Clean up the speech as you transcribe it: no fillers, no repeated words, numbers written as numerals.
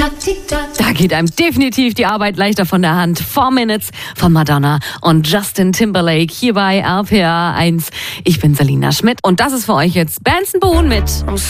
Da geht einem definitiv die Arbeit leichter von der Hand. 4 Minutes von Madonna und Justin Timberlake hier bei RPR 1. Ich bin Selina Schmidt und das ist für euch jetzt Benson Boone mit